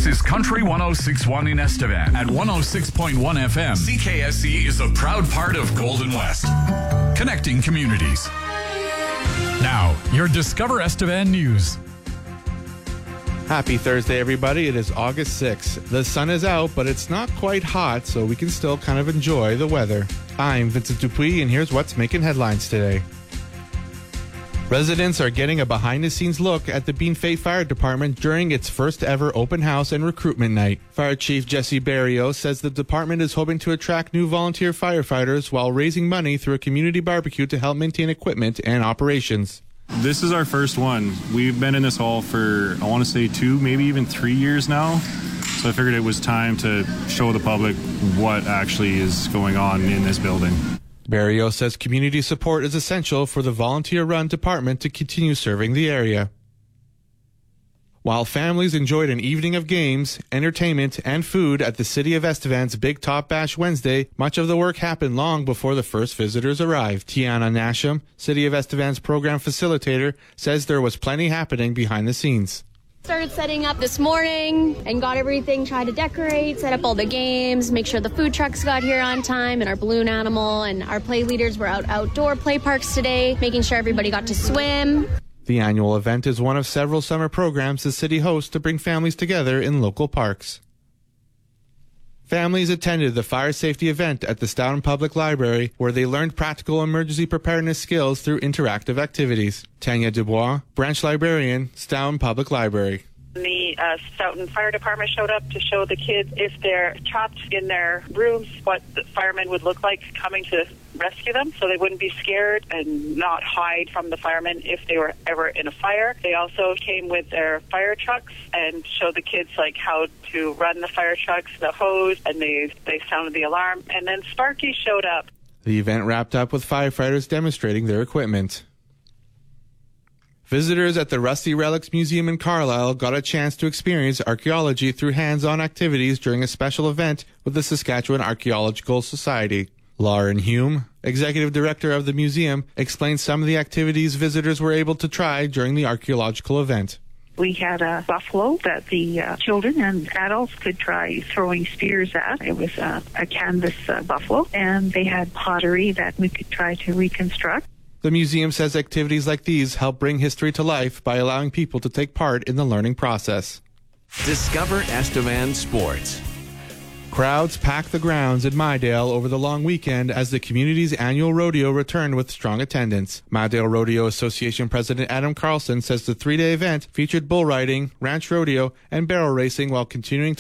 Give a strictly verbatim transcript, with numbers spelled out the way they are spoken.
This is Country one oh six point one in Estevan. At one oh six point one F M, C K S E is a proud part of Golden West, connecting communities. Now, your Discover Estevan news. Happy Thursday, everybody. It is August sixth. The sun is out, but it's not quite hot, so we can still kind of enjoy the weather. I'm Vincent Dupuis, and here's what's making headlines today. Residents are getting a behind-the-scenes look at the Bean Fate Fire Department during its first ever open house and recruitment night. Fire Chief Jesse Barrios says the department is hoping to attract new volunteer firefighters while raising money through a community barbecue to help maintain equipment and operations. This is our first one. We've been in this hall for, I want to say, two, maybe even three years now. So I figured it was time to show the public what actually is going on in this building. Barrios says community support is essential for the volunteer-run department to continue serving the area. While families enjoyed an evening of games, entertainment, and food at the City of Estevan's Big Top Bash Wednesday, much of the work happened long before the first visitors arrived. Tiana Nasham, City of Estevan's program facilitator, says there was plenty happening behind the scenes. Started setting up this morning and got everything, tried to decorate, set up all the games, make sure the food trucks got here on time, and our balloon animal and our play leaders were out outdoor play parks today, making sure everybody got to swim. The annual event is one of several summer programs the city hosts to bring families together in local parks. Families attended the fire safety event at the Stoughton Public Library, where they learned practical emergency preparedness skills through interactive activities. Tanya Dubois, branch librarian, Stoughton Public Library. The uh, Stoughton Fire Department showed up to show the kids if they're trapped in their rooms, what the firemen would look like coming to rescue them, so they wouldn't be scared and not hide from the firemen if they were ever in a fire. They also came with their fire trucks and showed the kids like how to run the fire trucks, the hose, and they, they sounded the alarm. And then Sparky showed up. The event wrapped up with firefighters demonstrating their equipment. Visitors at the Rusty Relics Museum in Carlisle got a chance to experience archaeology through hands-on activities during a special event with the Saskatchewan Archaeological Society. Lauren Hume, executive director of the museum, explained some of the activities visitors were able to try during the archaeological event. We had a buffalo that the uh, children and adults could try throwing spears at. It was uh, a canvas uh, buffalo, and they had pottery that we could try to reconstruct. The museum says activities like these help bring history to life by allowing people to take part in the learning process. Discover Estevan Sports. Crowds packed the grounds in Mydale over the long weekend as the community's annual rodeo returned with strong attendance. Mydale Rodeo Association President Adam Carlson says the three-day event featured bull riding, ranch rodeo, and barrel racing while continuing